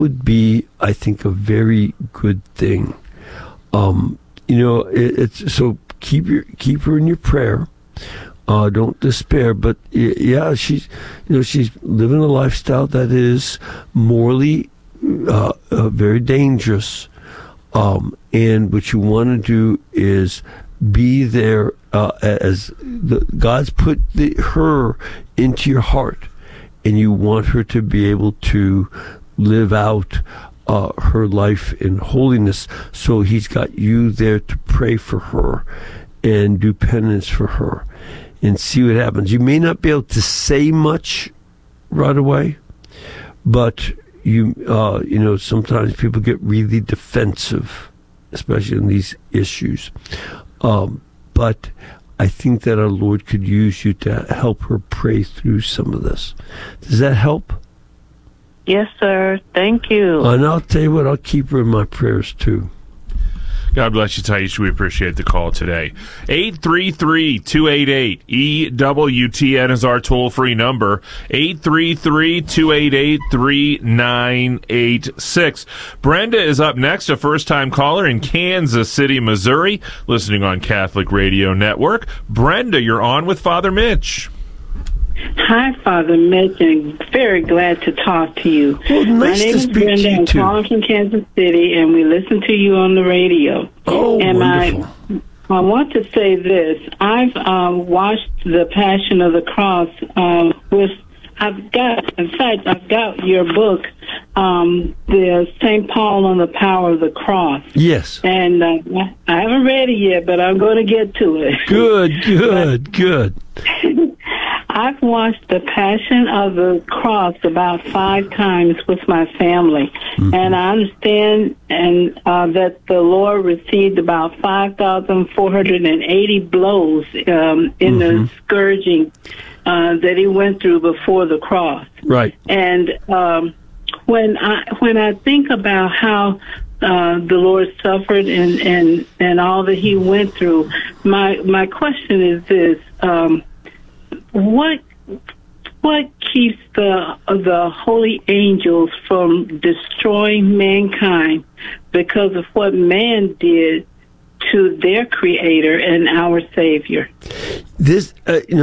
would be, I think, a very good thing. It's so keep her in your prayer. Don't despair. But yeah, she's living a lifestyle that is morally very dangerous. And what you want to do is be there God's put her into your heart, and you want her to be able to live out her life in holiness. So He's got you there to pray for her and do penance for her and see what happens. You may not be able to say much right away, but sometimes people get really defensive, especially in these issues. But I think that our Lord could use you to help her pray through some of this. Does that help? Yes, sir. Thank you. And I'll tell you what, I'll keep her in my prayers, too. God bless you, Taisha. We appreciate the call today. 833-288-EWTN is our toll-free number. 833-288-3986. Brenda is up next, a first-time caller in Kansas City, Missouri, listening on Catholic Radio Network. Brenda, you're on with Father Mitch. Hi, Father Mitch, and very glad to talk to you. Well, nice My name is Brenda. I'm calling from Kansas City, and we listen to you on the radio. Oh, and wonderful. I want to say this. I've watched The Passion of the Cross I've got your book, the St. Paul on the Power of the Cross. Yes. And I haven't read it yet, but I'm going to get to it. Good. I've watched The Passion of the Cross about 5 times with my family, and I understand that the Lord received about 5,480 blows in the scourging that He went through before the cross. Right. And when I think about how the Lord suffered and all that He went through, my question is this. What keeps the holy angels from destroying mankind because of what man did to their Creator and our Savior? This,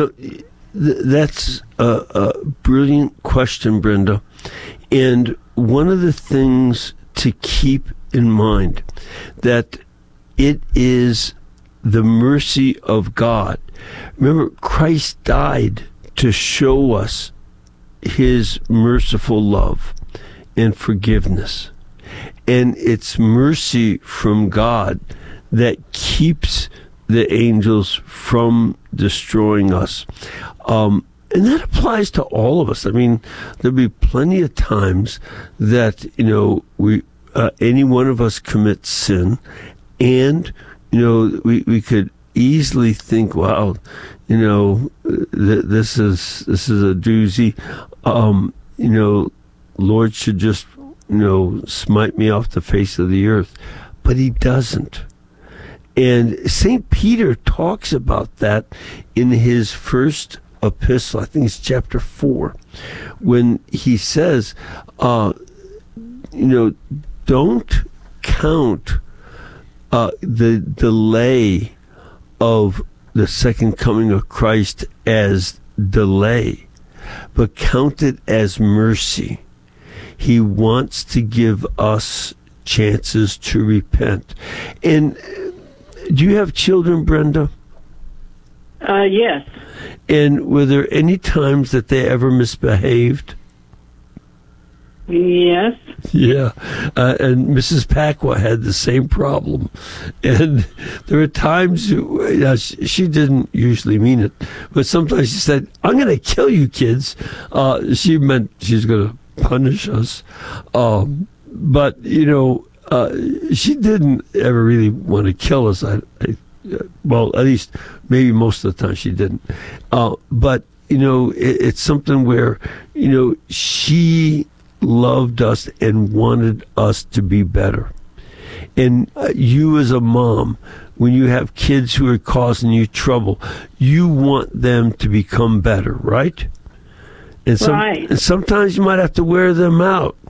that's a brilliant question, Brenda. And one of the things to keep in mind that it is the mercy of God. Remember, Christ died to show us His merciful love and forgiveness. And it's mercy from God that keeps the angels from destroying us. And that applies to all of us. I mean, there'll be plenty of times that, we any one of us commits sin, and, we could easily think, wow, this is a doozy. Lord should just, smite me off the face of the earth. But He doesn't. And St. Peter talks about that in his first epistle, I think it's chapter 4, when he says, don't count the delay of the second coming of Christ as delay, but count it as mercy. He wants to give us chances to repent. And do you have children, Brenda? Yes. And were there any times that they ever misbehaved? Yes. Yeah. And Mrs. Pacwa had the same problem. And there were times, she didn't usually mean it, but sometimes she said, I'm going to kill you kids. She meant she's going to punish us. But, she didn't ever really want to kill us. Well, at least maybe most of the time she didn't. But, it's something where, she loved us and wanted us to be better. And you as a mom, when you have kids who are causing you trouble, you want them to become better, right? And right. And sometimes you might have to wear them out.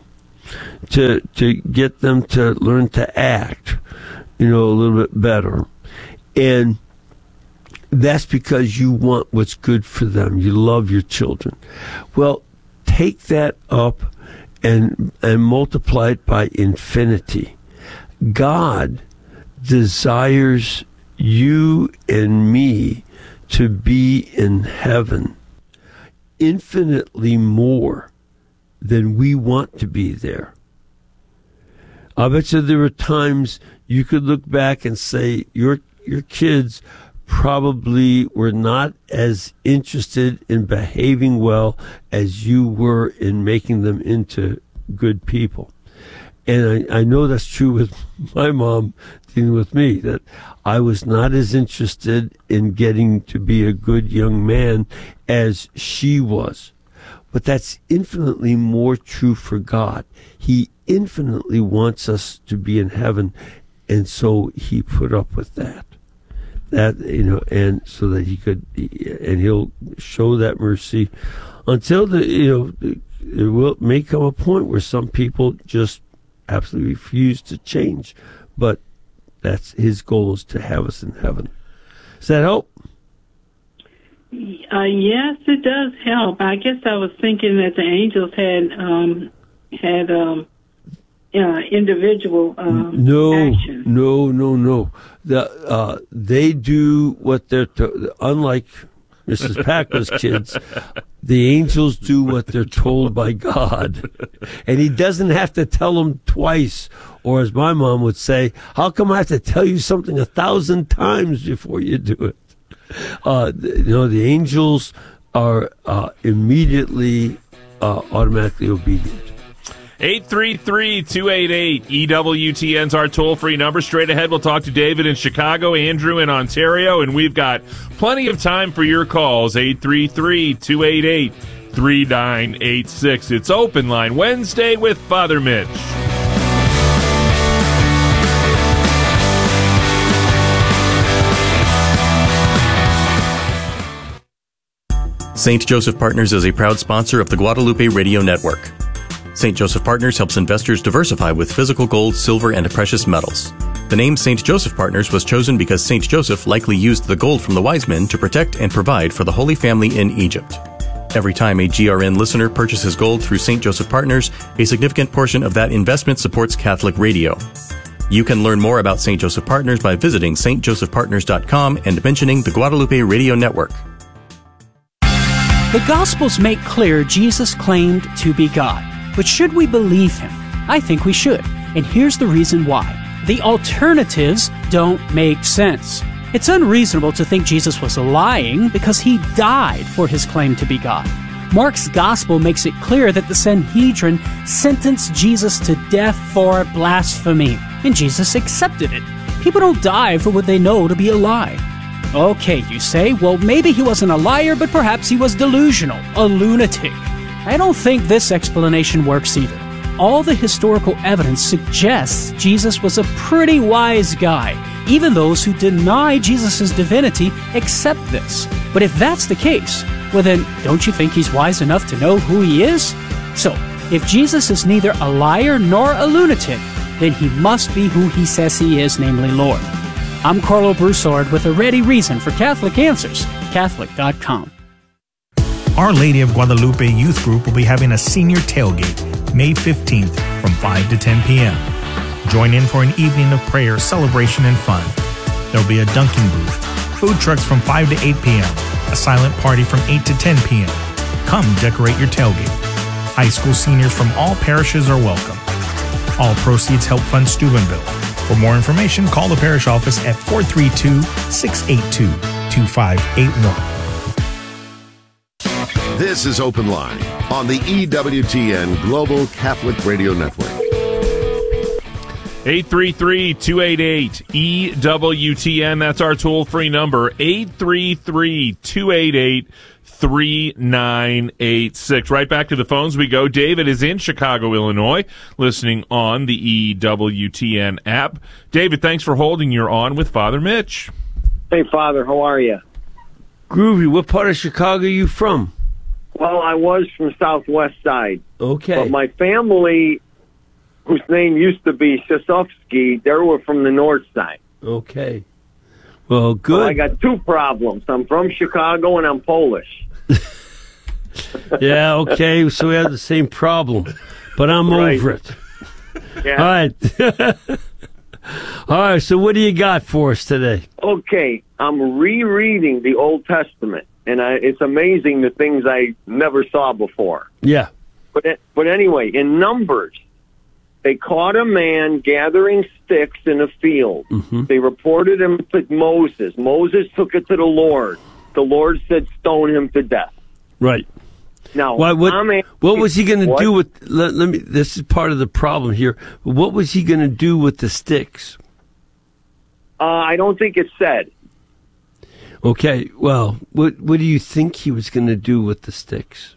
to get them to learn to act, a little bit better. And that's because you want what's good for them. You love your children. Well, take that up and multiply it by infinity. God desires you and me to be in heaven infinitely more than we want to be there. I bet you there were times you could look back and say your kids probably were not as interested in behaving well as you were in making them into good people. And I know that's true with my mom dealing with me, that I was not as interested in getting to be a good young man as she was. But that's infinitely more true for God. He infinitely wants us to be in heaven, and so he put up with that. And so that he could, and he'll show that mercy until may come a point where some people just absolutely refuse to change. But that's his goal, is to have us in heaven. Does that help? Yes, it does help. I guess I was thinking that the angels had individual actions. No. They do what they're unlike Mrs. Packer's kids. The angels do what they're told by God, and he doesn't have to tell them twice. Or as my mom would say, how come I have to tell you something 1,000 times before you do it? The angels are immediately, automatically obedient. 833-288-EWTN's our toll-free number. Straight ahead, we'll talk to David in Chicago, Andrew in Ontario, and we've got plenty of time for your calls. 833-288-3986. It's Open Line Wednesday with Father Mitch. St. Joseph Partners is a proud sponsor of the Guadalupe Radio Network. St. Joseph Partners helps investors diversify with physical gold, silver, and precious metals. The name St. Joseph Partners was chosen because St. Joseph likely used the gold from the wise men to protect and provide for the Holy Family in Egypt. Every time a GRN listener purchases gold through St. Joseph Partners, a significant portion of that investment supports Catholic radio. You can learn more about St. Joseph Partners by visiting stjosephpartners.com and mentioning the Guadalupe Radio Network. The Gospels make clear Jesus claimed to be God. But should we believe him? I think we should. And here's the reason why. The alternatives don't make sense. It's unreasonable to think Jesus was lying because he died for his claim to be God. Mark's Gospel makes it clear that the Sanhedrin sentenced Jesus to death for blasphemy, and Jesus accepted it. People don't die for what they know to be a lie. Okay, you say, well, maybe he wasn't a liar, but perhaps he was delusional, a lunatic. I don't think this explanation works either. All the historical evidence suggests Jesus was a pretty wise guy. Even those who deny Jesus' divinity accept this. But if that's the case, well then, don't you think he's wise enough to know who he is? So, if Jesus is neither a liar nor a lunatic, then he must be who he says he is, namely Lord. I'm Carlo Broussard with a ready reason for Catholic Answers, Catholic.com. Our Lady of Guadalupe Youth Group will be having a senior tailgate May 15th from 5 to 10 p.m. Join in for an evening of prayer, celebration, and fun. There will be a dunking booth, food trucks from 5 to 8 p.m., a silent party from 8 to 10 p.m. Come decorate your tailgate. High school seniors from all parishes are welcome. All proceeds help fund Steubenville. For more information, call the parish office at 432-682-2581. This is Open Line on the EWTN Global Catholic Radio Network. 833-288-EWTN. That's our toll-free number, 833-288-3986. Right back to the phones we go. David is in Chicago, Illinois, listening on the EWTN app. David, thanks for holding. You're on with Father Mitch. Hey, Father, how are you? Groovy. What part of Chicago are you from? Well, I was from Southwest Side. Okay. But my family whose name used to be Sosovsky, they were from the north side. Okay. Well, good. So I got two problems. I'm from Chicago and I'm Polish. Yeah, okay. So we have the same problem, but I'm over it. Yeah. All right. All right. So what do you got for us today? Okay, I'm rereading the Old Testament, and it's amazing the things I never saw before. Yeah. But anyway, in Numbers, they caught a man gathering sticks in a field. Mm-hmm. They reported him to Moses. Moses took it to the Lord. The Lord said, stone him to death. Right. Now, what was he going to do with? Let me. This is part of the problem here. What was he going to do with the sticks? I don't think it said. Okay. Well, what do you think he was going to do with the sticks?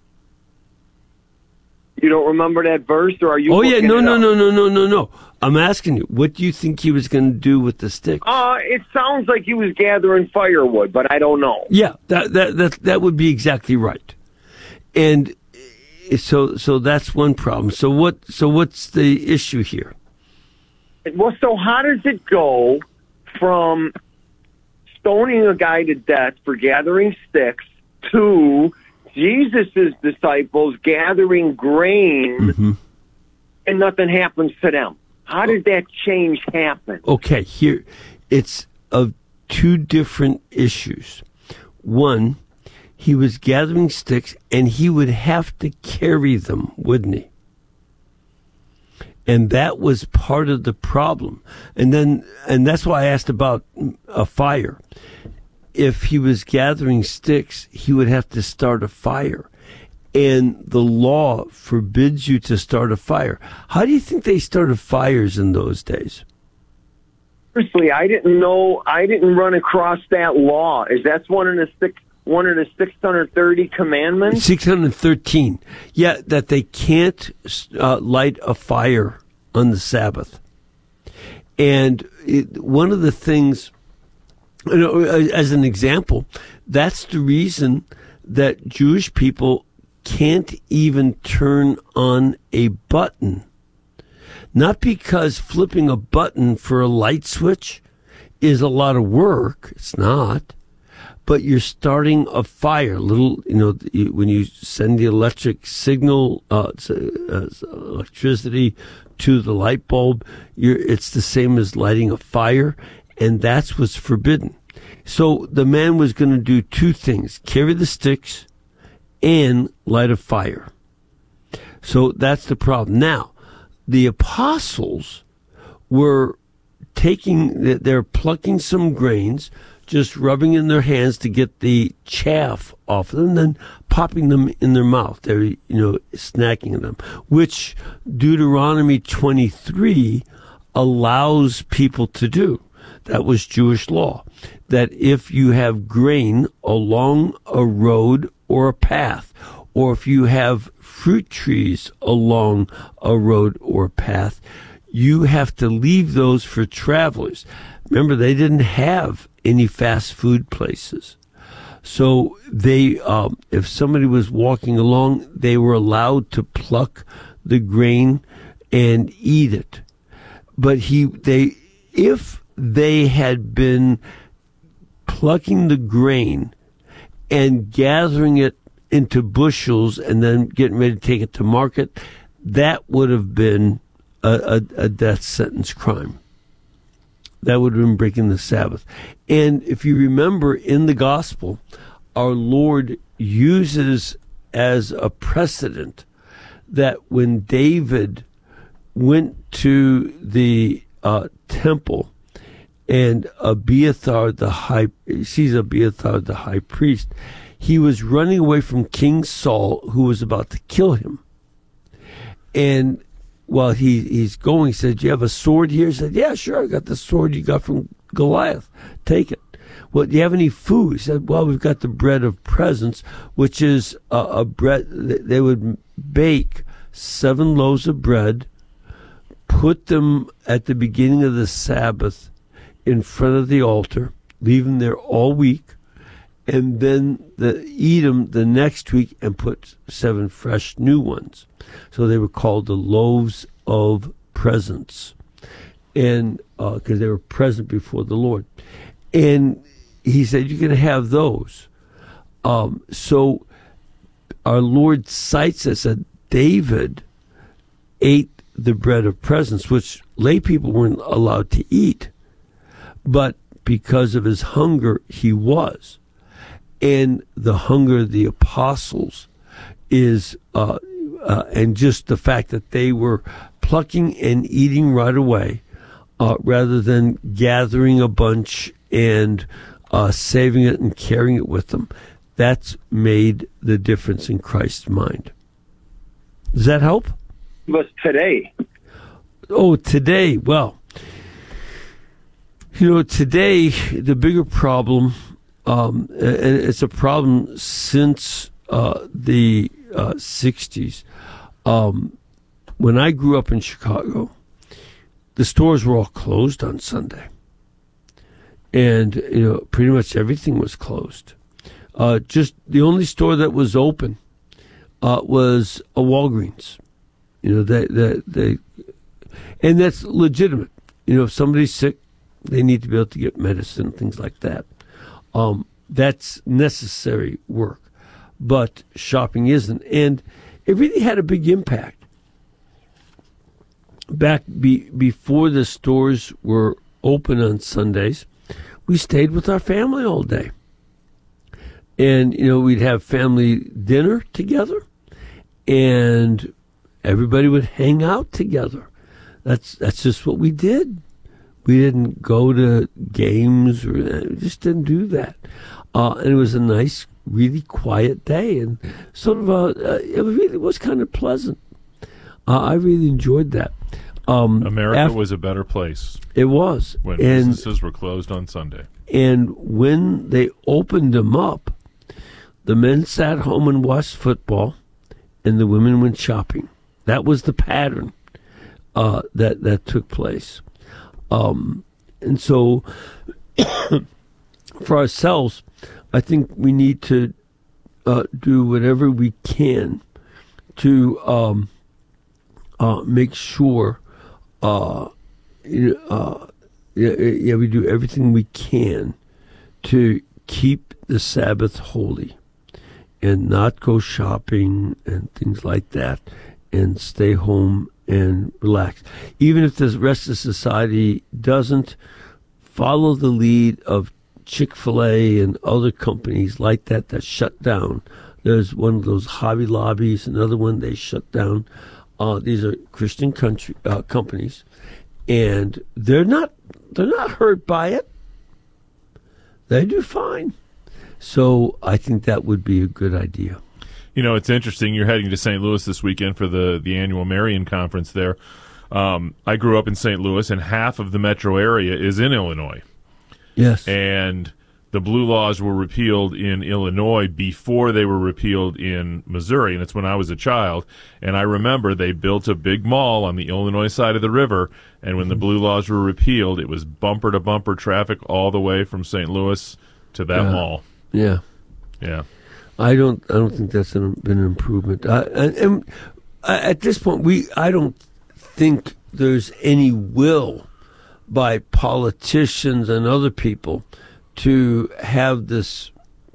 You don't remember that verse, or are you? Oh yeah, no. I'm asking you, what do you think he was going to do with the sticks? It sounds like he was gathering firewood, but I don't know. Yeah, that would be exactly right. And so that's one problem. So what's the issue here? Well, so how does it go from stoning a guy to death for gathering sticks to Jesus' disciples gathering grain and nothing happens to them? How did that change happen? Okay, here, it's of two different issues. One, he was gathering sticks and he would have to carry them, wouldn't he? And that was part of the problem. And that's why I asked about a fire. If he was gathering sticks, he would have to start a fire. And the law forbids you to start a fire. How do you think they started fires in those days? Honestly, I didn't know. I didn't run across that law. Is that one of the 630 commandments? 613. Yeah, that they can't light a fire on the Sabbath. And one of the things, as an example, that's the reason that Jewish people can't even turn on a button. Not because flipping a button for a light switch is a lot of work. It's not. But you're starting a fire. When you send the electric signal, electricity to the light bulb, it's the same as lighting a fire, and that's what's forbidden. So the man was going to do two things: carry the sticks and light a fire. So that's the problem. Now, the apostles were they're plucking some grains, just rubbing in their hands to get the chaff off of them, and then popping them in their mouth. They're, snacking them, which Deuteronomy 23 allows people to do. That was Jewish law. That if you have grain along a road or a path, or if you have fruit trees along a road or a path, you have to leave those for travelers. Remember, they didn't have any fast food places. So they, if somebody was walking along, they were allowed to pluck the grain and eat it. But if they had been plucking the grain and gathering it into bushels and then getting ready to take it to market, that would have been a death sentence crime. That would have been breaking the Sabbath. And if you remember in the gospel, our Lord uses as a precedent that when David went to the temple and Abiathar the high priest, he was running away from King Saul, who was about to kill him. And while he's going, he said, "Do you have a sword here?" He said, "Yeah, sure, I got the sword you got from Goliath. Take it." "Well, do you have any food?" He said, "Well, we've got the bread of presence," which is a bread. They would bake 7 loaves of bread, put them at the beginning of the Sabbath in front of the altar, leave them there all week, and then eat them the next week and put 7 fresh new ones. So they were called the loaves of presence, and because they were present before the Lord. And he said, you can have those. So our Lord cites us that David ate the bread of presence, which lay people weren't allowed to eat. But because of his hunger, he was. And the hunger of the apostles is, and just the fact that they were plucking and eating right away, rather than gathering a bunch and saving it and carrying it with them. That's made the difference in Christ's mind. Does that help? But today. Oh, today. Well, today the bigger problem, and it's a problem since the 60s. When I grew up in Chicago, the stores were all closed on Sunday. And, pretty much everything was closed. Just the only store that was open was a Walgreens. And that's legitimate. If somebody's sick, they need to be able to get medicine, things like that. That's necessary work. But shopping isn't. And it really had a big impact. Back before the stores were open on Sundays, we stayed with our family all day. And, we'd have family dinner together, and everybody would hang out together. That's just what we did. We didn't go to games, we just didn't do that. And it was a nice, really quiet day, and sort of it really was kind of pleasant. I really enjoyed that. America was a better place. It was. When businesses were closed on Sunday. And when they opened them up, the men sat home and watched football, and the women went shopping. That was the pattern that took place. And so, for ourselves, I think we need to do whatever we can to make sure. We do everything we can to keep the Sabbath holy and not go shopping and things like that, and stay home and relax. Even if the rest of society doesn't follow the lead of Chick-fil-A and other companies like that shut down. There's one of those Hobby Lobbies, another one they shut down. These are Christian companies, and they're not hurt by it. They do fine. So I think that would be a good idea. It's interesting. You're heading to St. Louis this weekend for the annual Marian Conference there. I grew up in St. Louis, and half of the metro area is in Illinois. Yes. And the blue laws were repealed in Illinois before they were repealed in Missouri, and it's when I was a child. And I remember they built a big mall on the Illinois side of the river, and when the blue laws were repealed, it was bumper-to-bumper traffic all the way from St. Louis to that mall. Yeah. Yeah. I don't think that's been an improvement. And at this point, I don't think there's any will by politicians and other people to have this,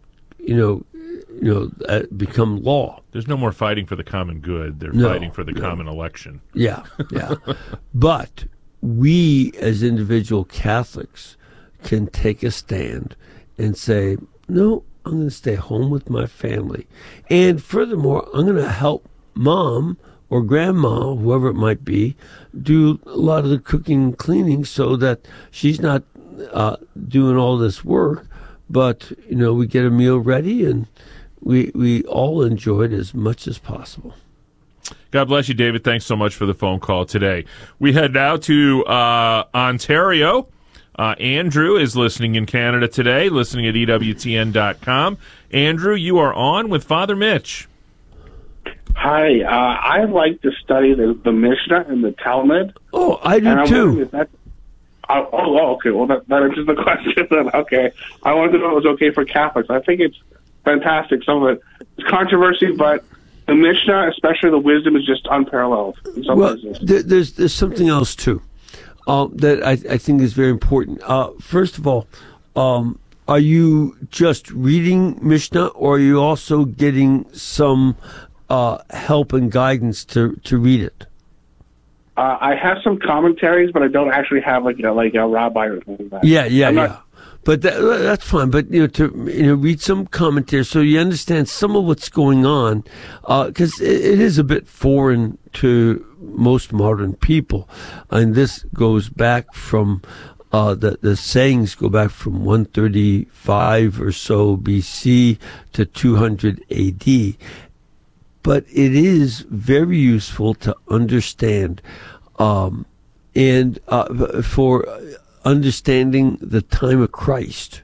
become law. There's no more fighting for the common good. They're fighting for the common election. Yeah. But we, as individual Catholics, can take a stand and say, no, I'm going to stay home with my family. And furthermore, I'm going to help mom or grandma, whoever it might be, do a lot of the cooking and cleaning so that she's not doing all this work, but, we get a meal ready and we all enjoy it as much as possible. God bless you, David. Thanks so much for the phone call today. We head now to Ontario. Andrew is listening in Canada today, listening at EWTN.com. Andrew, you are on with Father Mitch. Hi. I like to study the Mishnah and the Talmud. Oh, I do too. Okay. Well, that answers the question then. Okay. I wanted to know if it was okay for Catholics. I think it's fantastic. Some of it is controversy, but The Mishnah, especially the wisdom, is just unparalleled. In some places. There's something else too that I think is very important. First of all, are you just reading Mishnah, or are you also getting some help and guidance to read it? I have some commentaries, but I don't actually have like a rabbi or something like that. Yeah. But that's fine. But to read some commentaries so you understand some of what's going on, because it is a bit foreign to most modern people, and this goes back from the sayings go back from 135 or so BC to 200 AD. But it is very useful to understand, and for understanding the time of Christ.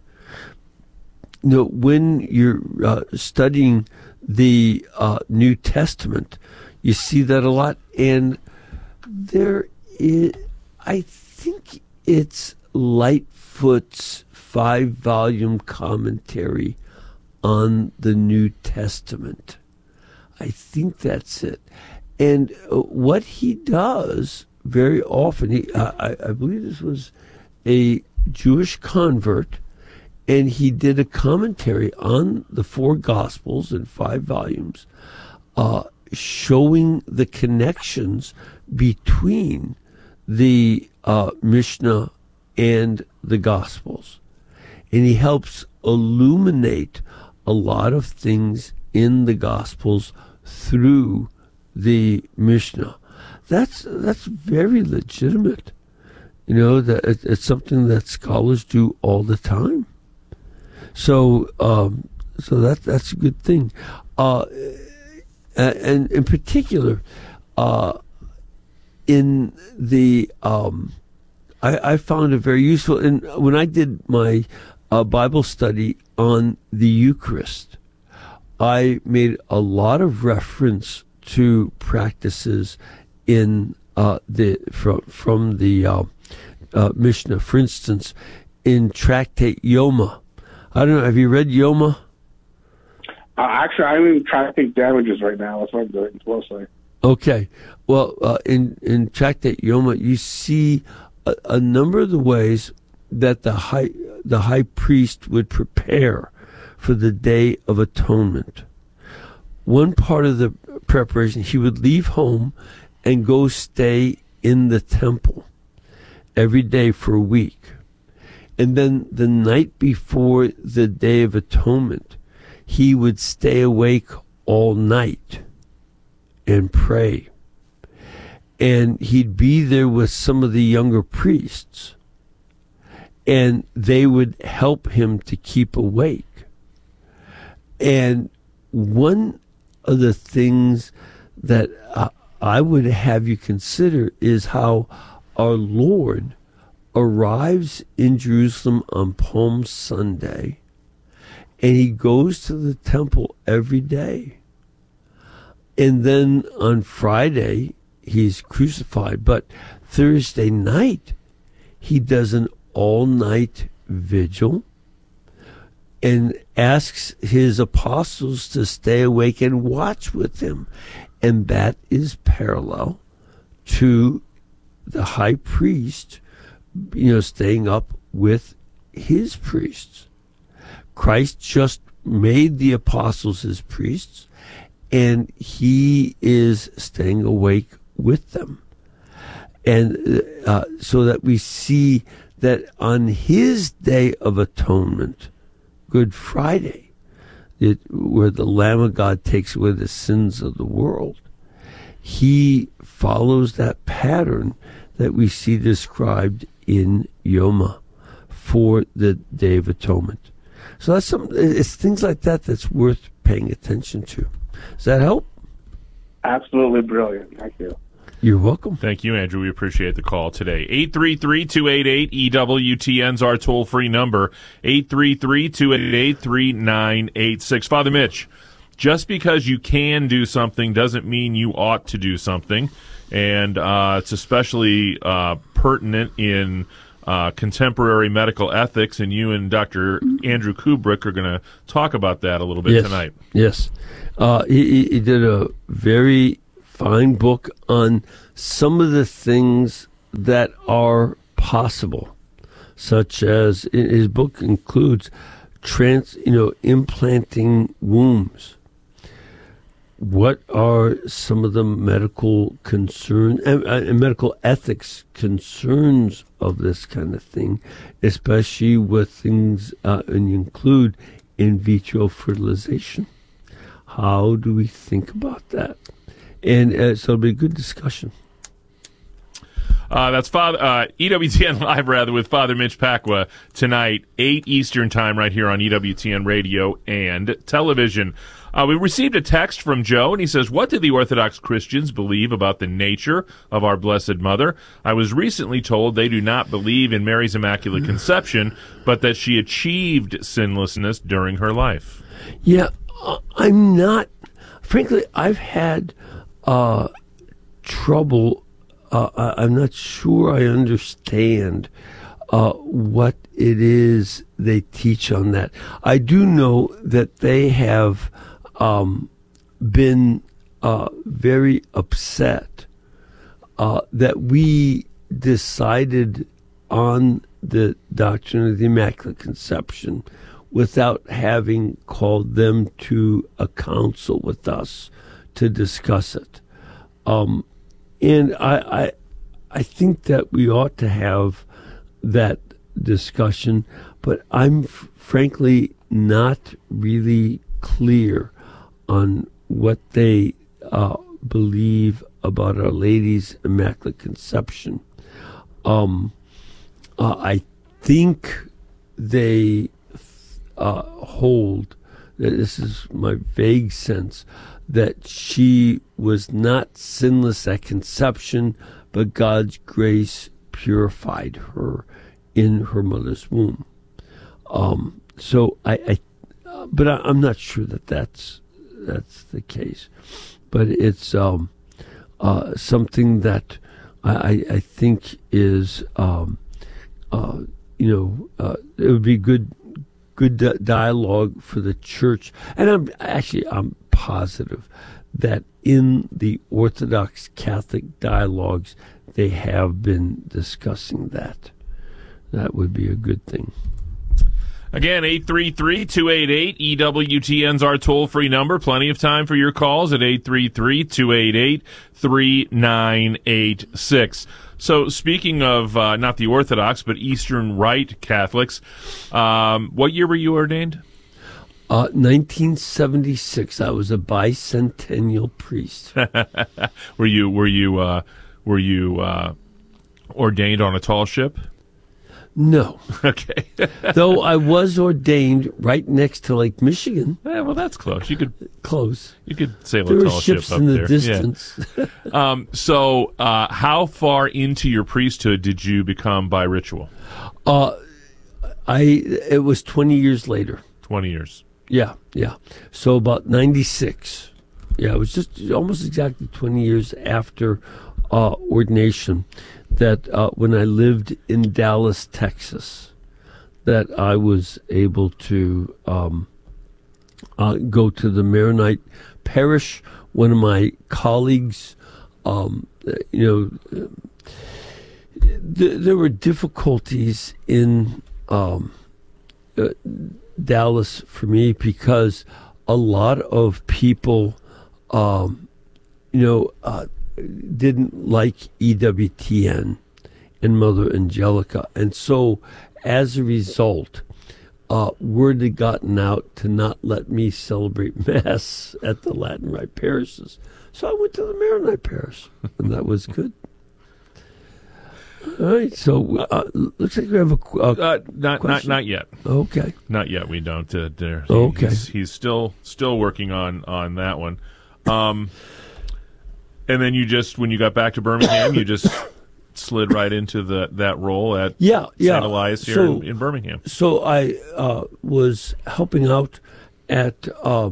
When you're studying the New Testament, you see that a lot, and there is, I think it's Lightfoot's 5-volume commentary on the New Testament. I think that's it. And what he does very often, I believe this was a Jewish convert, and he did a commentary on the 4 Gospels in 5 volumes, showing the connections between the Mishnah and the Gospels. And he helps illuminate a lot of things in the Gospels through the Mishnah. That's very legitimate. That it's something that scholars do all the time. So that's a good thing. And in particular, in the I found it very useful. And when I did my Bible study on the Eucharist, I made a lot of reference to practices in from the Mishnah. For instance, in Tractate Yoma. I don't know. Have you read Yoma? Actually, I'm in Tractate Damages right now. That's what I'm doing closely. Okay. Well, in Tractate Yoma, you see a number of the ways that the high priest would prepare for the Day of Atonement. One part of the preparation, he would leave home and go stay in the temple every day for a week. And then the night before the Day of Atonement, he would stay awake all night and pray. And he'd be there with some of the younger priests, and they would help him to keep awake. And one of the things that I would have you consider is how our Lord arrives in Jerusalem on Palm Sunday, and he goes to the temple every day. And then on Friday, he's crucified. But Thursday night, he does an all-night vigil and asks his apostles to stay awake and watch with him. And that is parallel to the high priest, staying up with his priests. Christ just made the apostles his priests, and he is staying awake with them. And so that we see that on his Day of Atonement, Good Friday, where the Lamb of God takes away the sins of the world, he follows that pattern that we see described in Yoma for the Day of Atonement. So it's things like that that's worth paying attention to. Does that help? Absolutely brilliant. Thank you. You're welcome. Thank you, Andrew. We appreciate the call today. 833-288-EWTN's our toll-free number. 833-288-3986. Father Mitch, just because you can do something doesn't mean you ought to do something. And it's especially pertinent in contemporary medical ethics, and you and Dr. Andrew Kubrick are going to talk about that a little bit tonight. Yes. He did a very fine book on some of the things that are possible, such as his book includes implanting wombs. What are some of the medical concerns and medical ethics concerns of this kind of thing, especially with things, and you include in vitro fertilization? How do we think about that? And so it'll be a good discussion. That's EWTN Live, with Father Mitch Pacwa tonight, 8 Eastern Time, right here on EWTN Radio and Television. We received a text from Joe, and he says, what do the Orthodox Christians believe about the nature of our Blessed Mother? I was recently told they do not believe in Mary's Immaculate Conception, but that she achieved sinlessness during her life. Yeah, I'm not. Frankly, I've had trouble. I'm not sure I understand what it is they teach on that. I do know that they have been very upset that we decided on the doctrine of the Immaculate Conception without having called them to a council with us to discuss it. And I think that we ought to have that discussion, but I'm frankly not really clear on what they believe about Our Lady's Immaculate Conception. I think they hold, this is my vague sense, that she was not sinless at conception, but God's grace purified her in her mother's womb. So but I'm not sure that that's the case. But it's something that I think is it would be good dialogue for the church, and I'm positive that in the Orthodox Catholic dialogues they have been discussing that. That would be a good thing. Again, 833-288-EWTN's our toll-free number. Plenty of time for your calls at 833-288-3986. So speaking of not the Orthodox, but Eastern Rite Catholics, what year were you ordained? 1976. I was a bicentennial priest. Were you ordained on a tall ship? No. Okay. Though I was ordained right next to Lake Michigan. Yeah, well, that's close. You could close. You could sail there a tall ship ships up in the there. distance. Yeah. So, how far into your priesthood did you become by ritual? It was 20 years later. 20 years. Yeah. So about 96. Yeah, it was just almost exactly 20 years after ordination that when I lived in Dallas, Texas, that I was able to go to the Maronite parish. One of my colleagues, there were difficulties in Dallas for me because a lot of people, didn't like EWTN and Mother Angelica. And so as a result, word had gotten out to not let me celebrate Mass at the Latin Rite parishes. So I went to the Maronite parish, and that was good. All right, so looks like we have a question. Not yet. Okay. Not yet. We don't. Okay. He's still working on that one. And then when you got back to Birmingham, you just slid right into that role at St. Elias here in Birmingham. So I was helping out at Our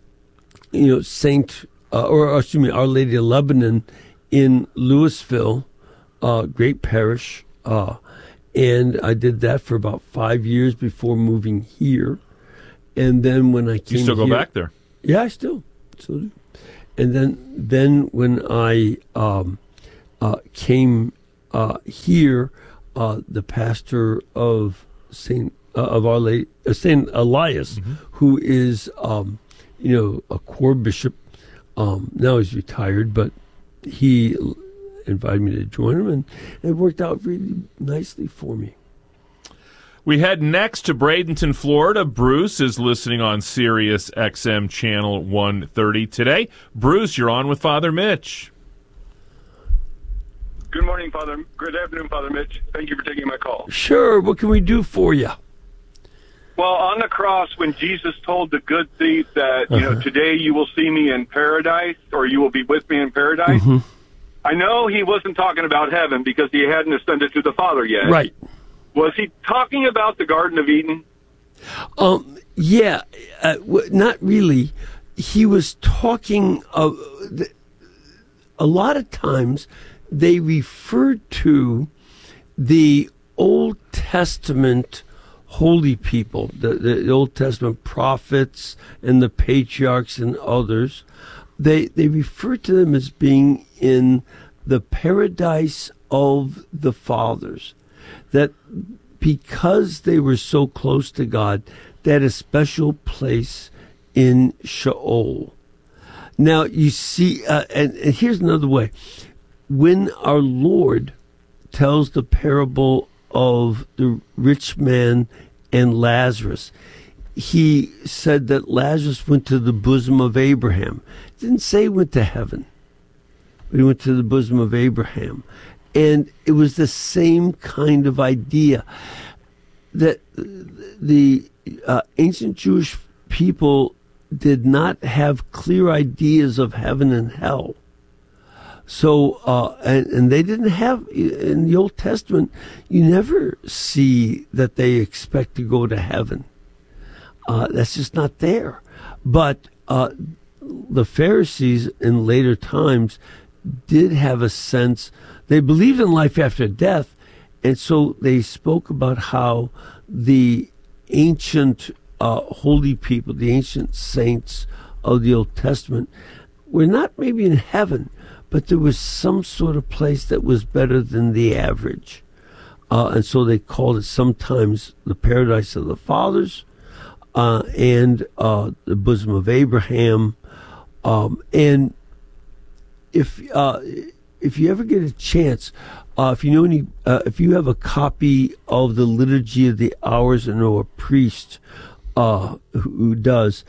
Lady of Lebanon in Louisville, great parish, And I did that for about 5 years before moving here. And then when I came You still go here, back there? Yeah, I still do. And then when I came here, the pastor of Saint Elias, who is a core bishop. Now he's retired, but he invited me to join him, and it worked out really nicely for me. We head next to Bradenton, Florida. Bruce is listening on Sirius XM Channel 130 today. Bruce, you're on with Father Mitch. Good morning, Father. Good afternoon, Father Mitch. Thank you for taking my call. Sure. What can we do for you? Well, on the cross, when Jesus told the good thief that, today you will see me in paradise, or you will be with me in paradise, I know he wasn't talking about heaven because he hadn't ascended to the Father yet. Right. Was he talking about the Garden of Eden? Yeah, not really. He was talking of a lot of times they referred to the Old Testament holy people, the Old Testament prophets and the patriarchs and others. They refer to them as being in the paradise of the fathers. That because they were so close to God, they had a special place in Sheol. Now, you see, and here's another way. When our Lord tells the parable of the rich man and Lazarus, he said that Lazarus went to the bosom of Abraham. It didn't say he went to heaven. He went to the bosom of Abraham. And it was the same kind of idea that the ancient Jewish people did not have clear ideas of heaven and hell. So, and they didn't have, in the Old Testament, you never see that they expect to go to heaven. That's just not there. But the Pharisees in later times did have a sense. They believed in life after death, and so they spoke about how the ancient holy people, the ancient saints of the Old Testament, were not maybe in heaven, but there was some sort of place that was better than the average. And so they called it sometimes the paradise of the fathers and the bosom of Abraham. And if you ever get a chance, if you know any, if you have a copy of the Liturgy of the Hours and know a priest who does,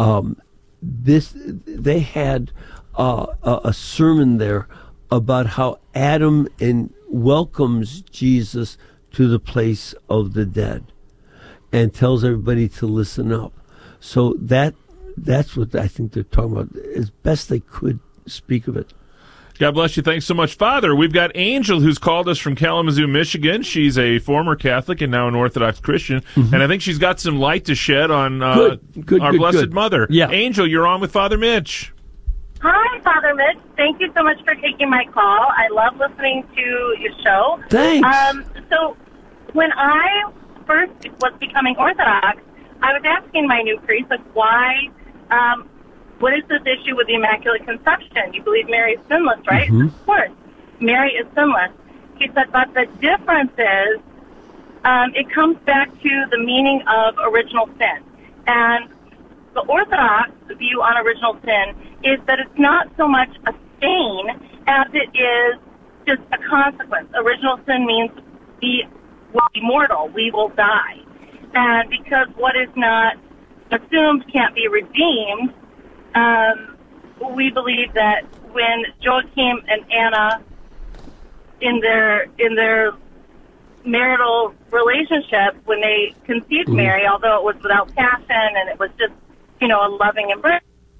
they had a sermon there about how Adam welcomes Jesus to the place of the dead and tells everybody to listen up. So that's what I think they're talking about, as best they could speak of it. God bless you. Thanks so much, Father. We've got Angel, who's called us from Kalamazoo, Michigan. She's a former Catholic and now an Orthodox Christian, and I think she's got some light to shed on our Blessed Mother. Yeah. Angel, you're on with Father Mitch. Hi, Father Mitch. Thank you so much for taking my call. I love listening to your show. Thanks. So when I first was becoming Orthodox, I was asking my new priest, why... what is this issue with the Immaculate Conception? You believe Mary is sinless, right? Of course. Mary is sinless. He said, but the difference is it comes back to the meaning of original sin. And the Orthodox view on original sin is that it's not so much a stain as it is just a consequence. Original sin means we will be mortal. We will die. And because what is not assumed can't be redeemed, we believe that when Joachim and Anna, in their marital relationship, when they conceived Mary, although it was without passion and it was just, a loving embrace,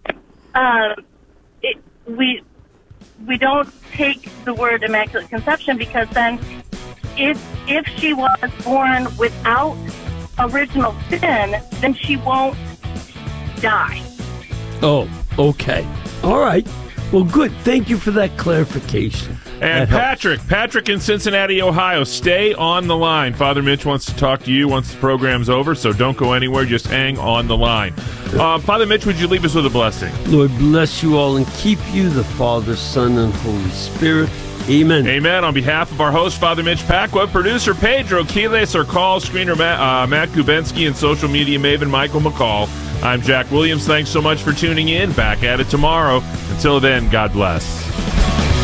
we don't take the word Immaculate Conception, because then if she was born without original sin, then she won't die. Oh, okay. All right. Well, good. Thank you for that clarification. And Patrick in Cincinnati, Ohio, stay on the line. Father Mitch wants to talk to you once the program's over, so don't go anywhere. Just hang on the line. Father Mitch, would you leave us with a blessing? Lord bless you all and keep you, the Father, Son, and Holy Spirit. Amen. Amen. On behalf of our host, Father Mitch Pacwa, producer Pedro Quiles, our call screener Matt Kubensky, and social media maven Michael McCall, I'm Jack Williams. Thanks so much for tuning in. Back at it tomorrow. Until then, God bless.